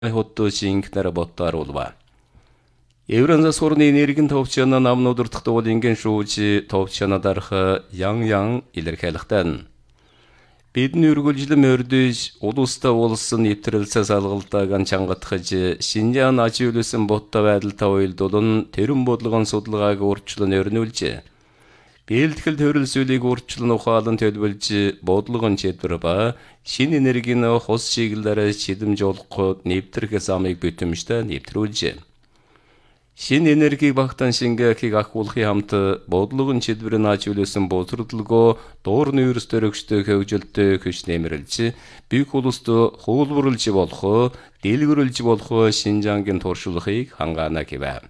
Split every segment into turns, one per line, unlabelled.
хотто шингнэр боттар улва. Евранза сурны энергийн товчана намнуудырдах дуулинген шүүжи товчана дарах ян илэрхийлэхтэн. Бидний үргэлжлэн өрдөж улуста улсын нэвтрэлсээ салгалтаагаан чангатгаж Шинжаан аж үйлсэн ботто байдалтай уялдуулан тэрэн бодлогон судалгааг өөрчлөн өрнүүлж бэлтгэл төрөлсөлийг өөрчлөн ухаалан төлөвлөж бодлогон чийдвэр ба шин энергийн хос чиглэлээр чидэмж олох нэвтрэх замыг бүтэмжтэй нэвтрүүлж шин энергийг багтаан шингээхийг ахуулахын хамт бодлогон чидвэрийн аж үйлсэн боловсролгоо дуурны ерс төрөгчтэй хөвжөлтэй хөш нэмэрлж бийг улсд хуулбарлж болох дэлгэрүүлж болох Шинжаангийн туршлагыг хангаана гэв.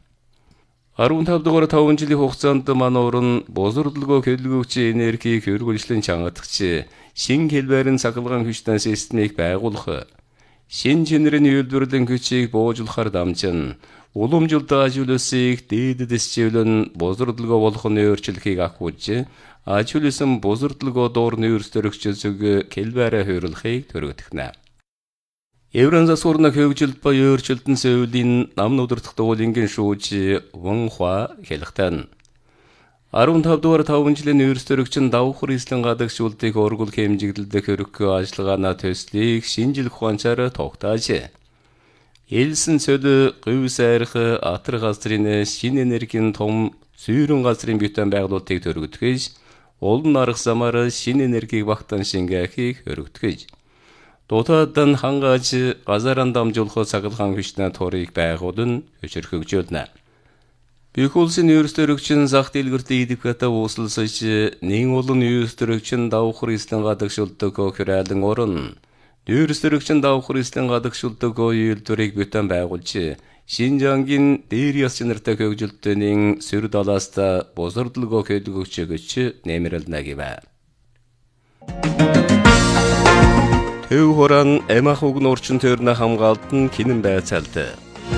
15 дугаар 5 жилийн хугацаанд мануурн боловсролгоо хөдөлгөөч энергийг хөргөлжлөн чангатгч шин хэлбэрийн сахалган хүчтэй системийг байгуулах шин чэнэрийн үйлдвэрлэлийн хүчийг буужуулахар дамжин уламжлалт ажиулсыг дээдэсчүүлэн боловсролгоо болохны өөрчлөлтийг ахуулж ажиулсан боловсролгоо дуурны ерс төрөгч зүг хэлбэрэ хөрөлхийг төрөгдөхнэ. Евранза сурна хөвжилт ба өөрчлөлтөн сөүлийн намнуудырдах дуулингийн шүүж Ванхва хэлэхтэн. 15 дугаар 5 жилийн ерс төрөгчин давхар эслэн гадагшуултыг оргул хэмжигдэлдэх хөрөх ажиллагаана төслийг шинжилх ухаанчаар тогтааж Элсэн цөл гүв сайрах атар газрын шин энергийн том сүйрэн газрын бүтэн байгуулалтыг төрөгдөхөж олон арга замаар шин энергийг багтаан шингээхийг өргөдгөж дутаадан хангааж газаран дамжуулах цаглхан хүчний турыг байгуулан өчөрхөгжүүлнэ. Бүх улсын ерс төрөгчин зах дэлгэрт идэгхэтэ ууслалсаж нэн олон ерс төрөгчин давхар эслэн гадагшуулдаг хөрайлан орон ерс төрөгчин давхар эслэн гадагшуулдаг үйлдвэрийг бүтэн байгуулж Шинжаангийн дээр яс чанартай хөгжилтөний сүр далааста боловсролгоо хөдөлгөгч нэмэрлэнэ гэв. Төв хорон эмах уг нурчин төрнө хамгаалтан кинэн байцаалт.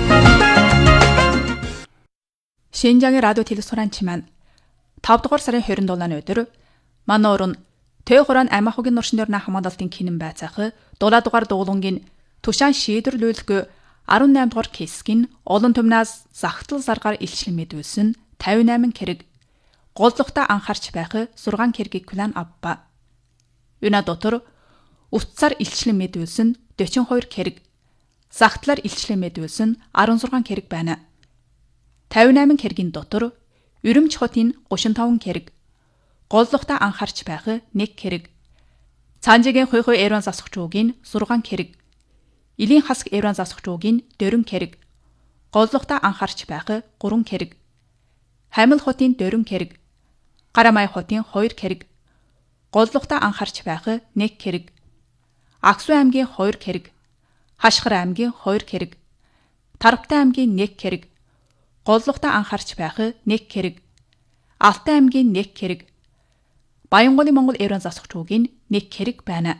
Шинжаангийн радио телесуранч маань 5 дугаар сарын 27-ны өдөр мануурн Төв хорон эмах угийн нурчин төрнө хамгаалтын кинэн байцаах 7 дугаар дуулангийн тушаан шийдвэрлүүлэх 18 дугаар хэсгийн олон түмнээс загтал заргаар илчлэн мэдүүлсэн 58 хэрэг голлохтой анхаарч байх 6 хэргийг план авба. Юна дотор утсаар илчлэн мэдүүлсэн 42 хэрэг загтлаар илчлэн мэдүүлсэн 16 хэрэг байна. 58 хэргийн дотор Өрөмч хотын 35 хэрэг голлохтой анхаарч байх 1 хэрэг Цаанжигийн хой эрван засах жуугийн 6 хэрэг Илийн хаск эрван засах жуугийн 4 хэрэг голлохтой анхаарч байх 3 хэрэг Хамил хотын 4 хэрэг Гарамай хотын 2 хэрэг голлохтой анхаарч байх 1 хэрэг Аксу аймгийн 2 хэрэг Хашхар аймгийн 2 хэрэг Тарвтай аймгийн 1 хэрэг голлохтой анхаарч байх 1 хэрэг Алтай аймгийн 1 хэрэг Баянголын Монгол эрван засах жуугийн 1 хэрэг байна.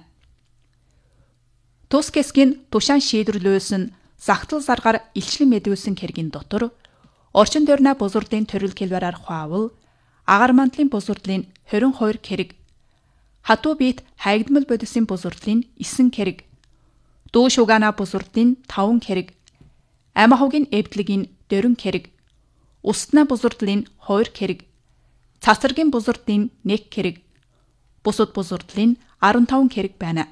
Тус хэсгийн тушаан шийдвэрлүүлсэн загтал заргаар илчлэн мэдүүлсэн хэргийн дотор орчин тойрны бузуурлын төрөл хэлбэрээр хуавал агаар мандлын бузуурлын 22 хэрэг хатуу биет хайгдмал бодисын бузуурлын 9 хэрэг дүү шугана бузуурлын 5 хэрэг амахугийн эвдлэгийн 4 хэрэг устна бузуурлын 2 хэрэг цацаргийн бузуурлын 1 хэрэг бусад бузуурлын 15 хэрэг байна.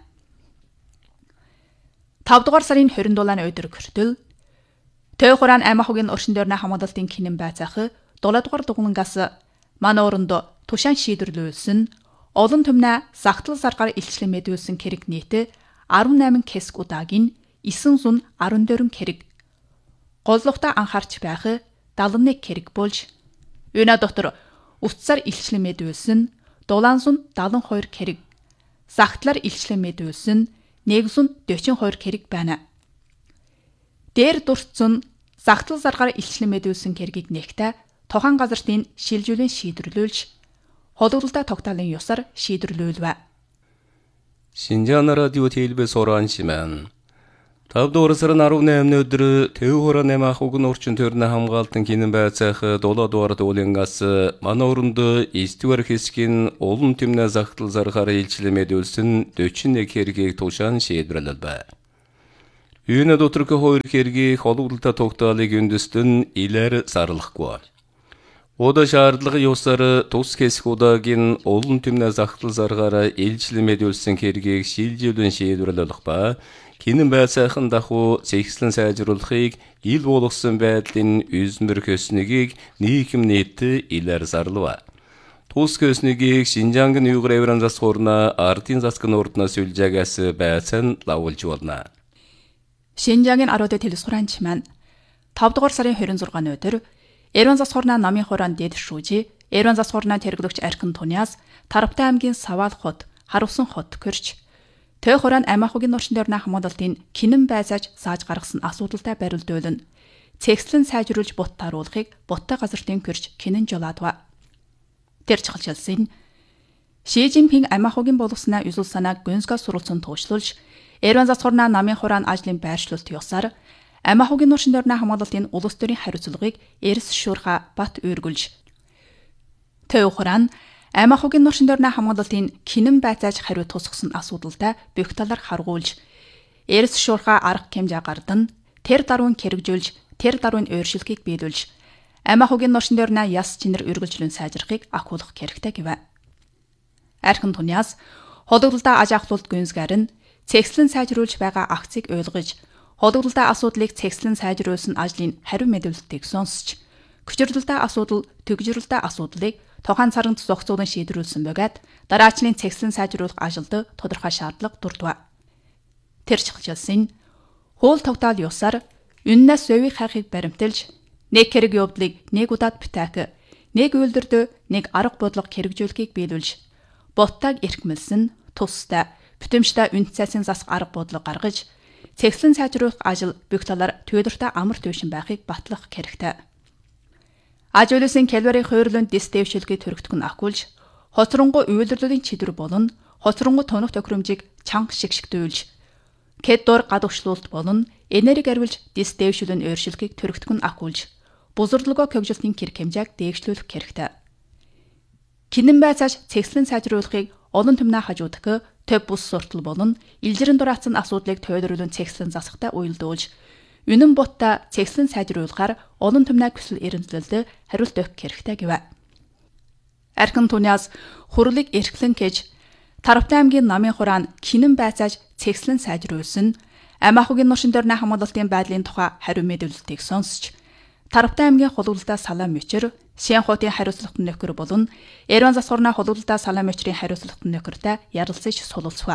5 дугаар сарын 27-ны өдөр хүртэл Төв хорон амахугийн орчин тойрны хамгаалтын кинэн байцаах 7 дугаар дугнангаас мануурнд тушаан шийдвэрлүүлсэн олон түмнэ загтал заргаар илчлэн мэдүүлсэн хэрэг нийт 18 хэсг удаагийн 914 хэрэг голлохтой анхаарч байх 71 хэрэг болж юуна дотор утсаар илчлэн мэдүүлсэн 772 хэрэг загтлаар илчлэн мэдүүлсэн 142 хэрэг байна. Дээр дурдсан загтал заргаар илчлэн мэдүүлсэн хэргийг нэгтээ тухайн газартын шилжүүлэн шийдвэрлүүлж холбогдолтой тогтоолын ёсоор шийдвэрлүүлвэ.
Шинжаан радио телевиз суранчман 5 дугаар сарын 18-ны өдөр Төв хорон эмах уг нурчин төрнө хамгаалтан кинэн байцаах 7 дугаар дуулингаас мануурнд 9 дугаар хэсгийн олон түмнэ загтал заргаар илчлэн мэдүүлсэн 41 хэргийг тушаан шийдвэрлэв. Үйнэ доторх хоёр хэргийг холуулалтаа тогтоолыг үндэстэн илэр зарлахгүй. Ода шаардлага ёсаар тус хэсэг удаагийн олон түмнээс ахтал заргаараа илжил мэдүүлсэн хэргийг шилжүүлэн шийдвэрлэх ба кинэн байцаахан дахуу зэгслэн сайжруулахыг ил болгосон байдлын үзмэр хөснийг нийгэм нийт илэр зарлав. Тус хөснийг Шинжаангийн Уйгур Евран засгуурна ардын засгийн ордноос сүлжээгээс байцаан лавуулж болно.
Шинжаангийн 10-д телесуранч маань 5 дугаар сарын 26-ны өдөр Евран засгуурна намын хураан дэд шүүжи Евран засгуурна тэрглэгч Архин Туниас Тарвтай аймгийн Савал хот, Харуулсан хот гэрч Тэ хураан Амиахугийн орчин дорны хамгаалалтын кинэн байцааж зааж гаргасан асуудалтай барилд өөлн цэгслэн сайжруулж бут таруулахыг буттай газартын гэрч кинэн жолаадва. Тэр чухалчилсан Ши Жинпинг Амиахугийн боловснаа үзүүл санааг гүнзгээс суралцсан туушлуулж Евран засгуурна намын хураан ажлын байршлуулт ёсаар Амиахугийн орчин дорны хамгаалалтын улс төрийн хариуцлагыг эрс шуурха бат өөргөлж Тэ хураан Амиахугийн орчин дорны хамгаалалтын кинэн байцааж хариу тусгасан асуудалтай бүх талаар харгуулж эрс шуурха арга хэмжээ гардан тэр даруун хэрэгжүүлж тэр даруун өөрчлөлтийг биелүүлж Амиахугийн орчин дорны яс чинэр үргэлжлэн сайжрахыг ахиулах хэрэгтэй гэв. Архин Туниас холбогдлолтой аж ахуйлт гүнзгийр нь цэгслэн сайжруулж байгаа акцийг ойлгож холбогдлолтой асуудлыг цэгслэн сайжруулсан ажлын хариу мэдүүлэлтийг сонсч хүчирхэлтэй асуудал, төгжрөлтэй асуудлыг тухайн царганд зохицуулан шийдвэрлсэн бөгөөд дараачлын цэгслэн сайжруулах ажилд тодорхой шаардлага дурдва. Тэр чухалчилсан хууль тогтоол ёсаар үннээс зөвийг хайхыг баримталж нэг хэрэг явдлыг нэг удаад бүтээх, нэг үйлдвэрд нэг арга бодлого хэрэгжүүлэхийг биелүүлж боттаг эрхмэлсэн тустай бүтэмжтэй үнэт цайсын засах арга бодлого гаргаж цэгслэн сайжруулах ажил бүх талаар төлөвлөлтөй амар төвшин байхыг батлах хэрэгтэй. Ажуулсан калорийн хойрлон дистэвшилгийг төрөгдөх нь ахиулж, хоцронгуй үйлдвэрлэлийн чидэвэр болон хоцронгуй тоног тохиромжийг чанга шигшгтүүлж, кеддор гадагшлуулалт болон энерги арвилж дистэвшилэн өөрчлөлгийг төрөгдөх нь ахиулж, бузарлогоо хөгжилтийн хэрэг хэмжээг дээгшлүүлэх хэрэгтэй. Кинэн байцааж цэгслэн сайжруулахыг олон түмнээ хажуудах төв бус суртал болон илжирэн дураацсан асуудлыг тойдруулан цэгслэн засахтай уялдуулж, үнэн бутта цэгслэн сайжруулахаар олон түмнээ хүсэл эрентлэлд хариулт өгөх хэрэгтэй гэв. Архин Туниас хурлыг эрхлэн гэж Тарвтай аймгийн намын хураан кинэн байцааж цэгслэн сайжруулсан Амиахугийн орчин дорны хамгаалалтын байдлын тухай хариу мэдүүлэлтийг сонсч Тарвтай аймгийн холбогдлолтой салаан мөчөр Шэн хотын хариуцлагатай нөхөр болон Ерван засгуурна холбогдлолтой салаан мөчрийн хариуцлагатай нөхөртэй ярилцаж суулцав.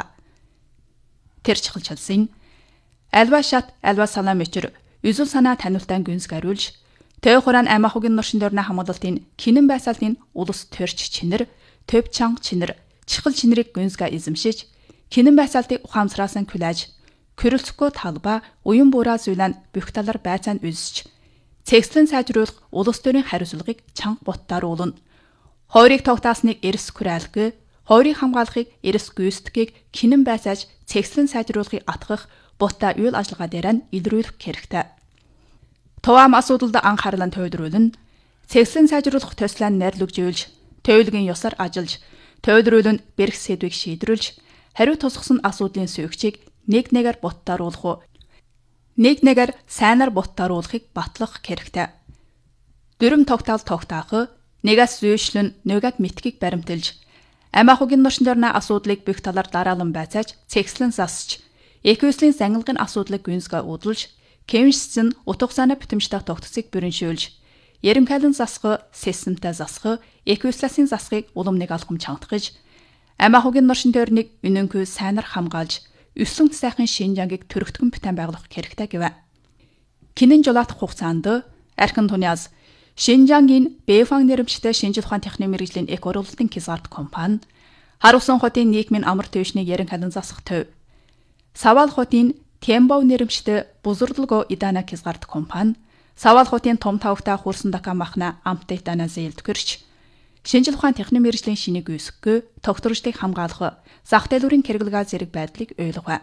Тэр чухалчилсан альва шат альва салаан мөчр үзүүл санаа таниултан гүнзг ариулж Тэ хураан Амиахугийн орчин дорны хамгаалалтын кинэн байцаалтын улс төрч чинэр, төв чанга чинэр, чихэл чинэрийг гүнзгээ эзэмшиж кинэн байцаалтыг ухаамсраасан күлээж көрөлцөхгүй талбай уян буураа зүйлэн бүх талаар байцаанд үзэж цэгслэн сайжруулах улс төрийн хариуцлагыг чанга буттааруулна. Хойрыг тогтаасныг эрс хүрээлгүй, хойрыг хамгаалахыг эрс гүйцэтгэхийг кинэн байцааж цэгслэн сайжруулахыг атгах бутта үйл ажиллагаа дээр нь илрүүлэх хэрэгтэй. Товаам асуудалд анхаарлаа тойдруулна. Цэгслэн сайжруулах төслөө найрлугжуулж, төлөвлөгийн ёсоор ажиллаж, тойдруулн бэрх сэдвийг шийдвэрлж, хариу тусгасан асуудлын сүйгчийг нэг нэгээр буттааруулах, нэг нэгээр сайнаар буттааруулахыг батлах хэрэгтэй. Дүрм тогтоол тогтоох, нэгээс зүйшлэн нөгөөг мэтгэхийг баримталж, Амиахугийн орчин дорны асуудлыг бүх талаар дараалан байцааж, цэгслэн засч, эквислийн зангилгын асуудлыг гүнзгээ уудлж, кемшсэн утга санаа бүтэмжтэй тогтцыг бүрэншүүлж, Еремкайлан засах, системтэй засах, эквисласын засахыг улам нэг алхам чангатгаж, Амиахугийн орчин дорныг үнэнгүй сайнаар хамгаалж, өссөн сайхан Шинжаангийг төрөгдгөн битэн байгуулах хэрэгтэй гэв. Кинэн жолоодох хугацаанд Архин Туниас Шинжаангийн Бэфан нэрмжтэй шинжил ухаан техникийн мэргэжлийн эк оролтын хязгаарт компани, Харуулсан хотын нийгмийн амар төвшнийг Еремкайлан засах төв, Савал хотын Тембов нэрмжтэй Бузурлого Идана хязгаарт компани, Савал хотын том тавтай хурсан дака махна амтай дана зээлдгэрч, шинжил ухаан техникийн мэргэжлийн шинийг үүсгэхгүй, тогтворжлыг хамгаалах, зах дэлгүүрийн хэрэглэгээ зэрэг байдлыг ойлгов.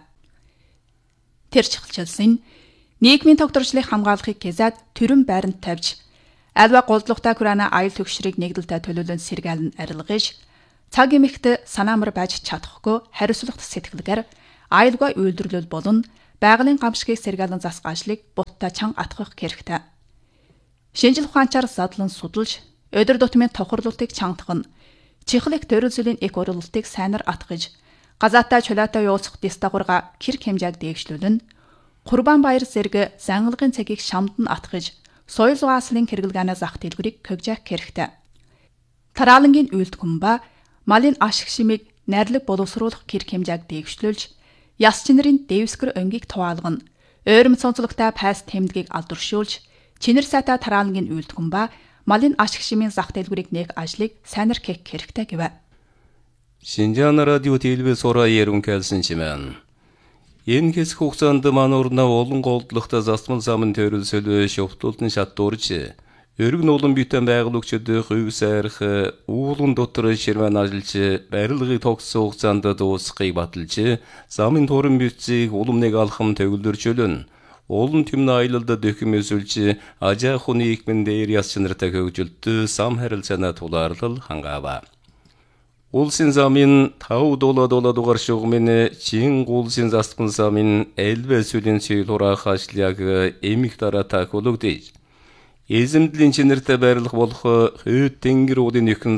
Тэр чухалчилсан нийгмийн тогтворжлыг хамгаалахыг хязаад төрөн байранд тавьж, альва голдлоготой хүрээний аял төгшрийг нэгдэлтэй төлөөлөн сэргаалн арилгаж, цаг эмэгт санаамар байж чадахгүй хариуцлагатай сэтгэлгээр аялгаа үйлдвэрлэл болон байгалийн гамшигыг сэргээлэн засах ажлыг бутта чанга атгах хэрэгтэй. Шинжил ухаанчаар задлан судалж, өдөр тутмын тохирлолтыг чангатгах нь чихлэх төрөлсөлийн эк уралдалтыг сайнаар атгаж, газаатай чулаатай явуулах дэс дагаварга хэрэг хэмжээг дээгшлүүлэн, Курбан баяр зэрэг зангалагын цагийг шамд нь атгаж, соёл зугааслын хэрэглэгааны зах дэлгүүрийг көгжих хэрэгтэй. Тараалангийн үйлдэлгэн ба малын ашиг шимийг найрлаг боловсруулах хэрэг хэмжээг дээгшлүүлж, яс чинэрийн дэвсгэр өнгийг туваалгана, ойрмц онцлогтой пайс тэмдгийг алдаршуулж, чинэр сайтай тараалангийн үйлдэлгэн ба малын ашиг шимийн зах дэлгүүрийг нээх ажлыг сайнаар хийх хэрэгтэй гэв.
Шинжаан радио телевиз ороо ярункэлсэнчимэн. Энэ хэсэг хугацаанд мануурна олон голдлогтой засмал замын төрөлсөлөө шовтуулдан шаттуурж, өргөн улан битэн байгуулагчид хувь сайрах уулан дотор ширмэн ажиллаж, барилгыг тогтсон хугацаанд дуусгахыг баталж, замын туран битцийг уламныг алхам төгөлдөрчөлөн, олон түмэн аялалд дөхөм өсөлж, ажаа хуны икмэн дээр яс чанартай хөгжилтө сам харилцаана тулаарлал хангаава. Улсын замын тау дола дугаар шугмын чин улсын засмын замын элбэ сүлийн сөйлурах ажлыг эмих дараата хөлөгдөж. Эзэмдлийн чинэртэй байрлах болох хүйт тэнгэр уудын нөхөн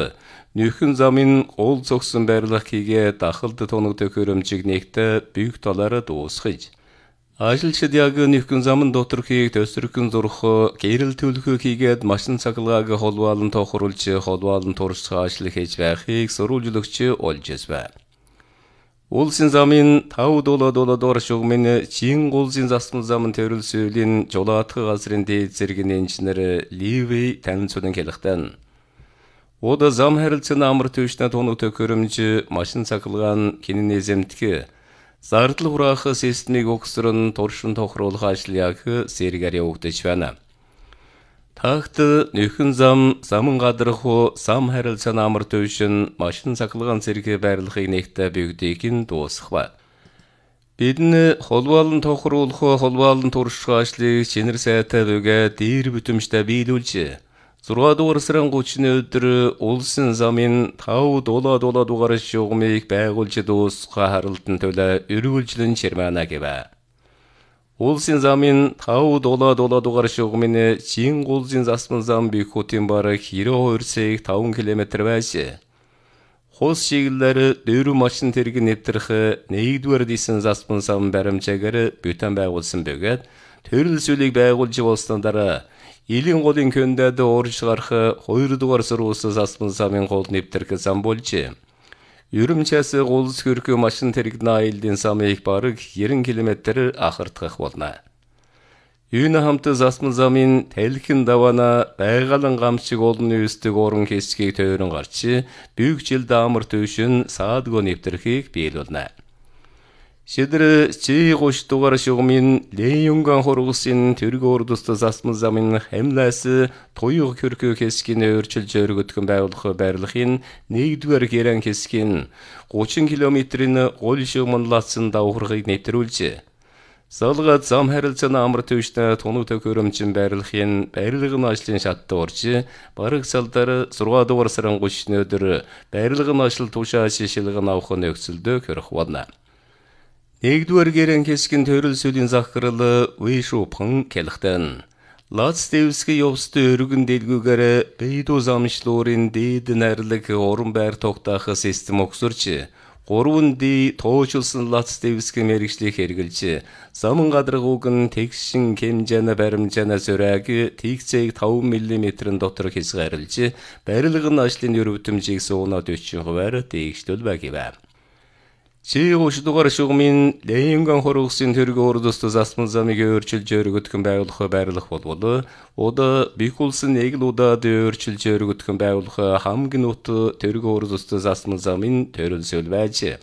замын ол цогсон байрлах хийгээ дахалд тоног төхөөрөмжиг нэгтэ büyük талаараа дуусгаж. Ажилчид яг нөхөн замын доторхийг төсөргөн зурх гэрэл төлөхөг хийгээд машин цахилгааг холбоолон тохируулж холбоолон турших ажил хийж байхыг сурвалжлагч олжэсвэ. Улсын замын тау дола доор шугмын чин улсын засмал замын төрөлсөлийн жолоотгох газрын дээд зэргийн инженер Ливи танилцуулан хэлэхдээ Ода зам харилцааны амар төвчнө тоног төхөөрөмж машин цахилгаан хинэн эзэмдэх зардал хураах системийг өгсөрн туршин тохируулах ажлыг сэргээр явагдаж байна. Тагт нөхөн замын гадрах зам харилцааны амар төвшин машин цахилгаан зэрэг байрлахыг нэгтэ бүгдийг нь дуусгах. Бидний холбоолон тохируулах, холбоолон турших ажлыг чинэр сайтай бүгэ дээр бүтэмжтэй биелүүлж 6 дугаар сарын 30-ны өдөр улсын замын тау дола дугаар шугмыг байгуулж дуусгах харалтан төлөө эргүүлжлэн ширмана гэвэ. Улсын замын тау дола дугаар шугмын чин улсын засмал зам бихутын бараг 92 5 км байж. Хос шиглэлээр дөөрү машин тэрэг нэвтрэх 1-р дисэн засмал зам баримжаагаар бүтэн байгуулсан бөгөөд төрөлсөлийг байгуулж болсны дараа Илийн голын көндөд уурж гарах 2-р сургууль засмал замын гол нэвтрэх зам болж. Ерөмчээс гулс хөрхөө машин тэрэгнэ аялдын замыг бараг 90 км ахардах болно. Юуны хамт засмал замын тэлхэн давана байгалан гамшиг олон үйсдэг уран хэсгийг тойрон гарч büyük жил даамар төвшин саадгүй нэвтрэхийг биелүүлнэ. Шидэр чи 30 дугаар шугмын Ленюнган хоргосын тэрэг ордост засмал замын хамлаас туйг хөрхөө хэсгийн өөрчилж өргөдгөн байгуулах байрлахын 1-р гэрэн хэсгийн 30 км-ийн гол шугманлаацсан давхаргыг нэвтрүүлж салгаад зам харилцааны амар төвчнө тоног төхөөрөмжийн байрлахын байрлалын ажлын шатд орж бараг салдар 6 дугаар сарын 30-ны өдөр байрлалын ажил тушаа шишилгэн авах нөхцөлдөө хөрөх болно. 1-р гэрэн хэсгийн төрөлсөлийн захирал Вишупхан хэлэхдээ Лац дэвсгийн явцтай өргөн дэлгүүгээр бейдүү замшлуурын дээд найрлаг уран байр тогтоох систем өгсөрч 3D тоочилсан лац дэвсгийн мэргэжлийг хэрэгжилж заман гадраг уг нь тэгшин хэмжээний баримжаана зураг тэгцээг 5 мм дотор хязгаарлаж барилгын ажлын өрөвдмжийг суунаад 40%-аар дээгшүүл байв. Чи 30 дугаар шугмын Ленюнган хоргосын тэрэг ордост засмал замыг өөрчилж өргөдгөн байгуулах байрлах болбол ода бихулсан нэг л удаад өөрчилж өргөдгөн байгуулах хамгийн нут тэрэг ордост засмал замын төрөлсөл байж.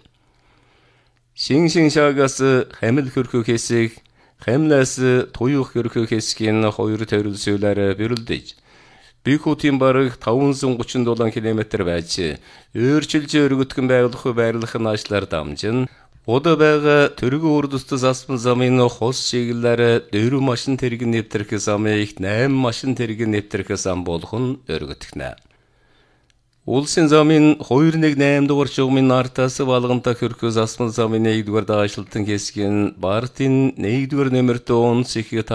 Шиншин шаагаас хамил хөрхөө хэсэг, хамлаас туйх хөрхөө хэсгийн 2 төрөлсөлөөр бэрэлдэж Бихутын бараг 537 км байж, өөрчилж өргөдгөн байгуулах байрлахын ажлаар дамжин, ода байгаа тэрэг ордост засмал замын хос шиглэлээр 4 машин тэрэг нэвтрэх замыг 8 машин тэрэг нэвтрэх зам болох нь өргөдгөнэ. Улсын замын 218 дугаар чугмын артасы балгanta хөрхөс асман замын 1 дугаар даашлалтын хэсгийн бартын 1 дугаар нөмөртөө 18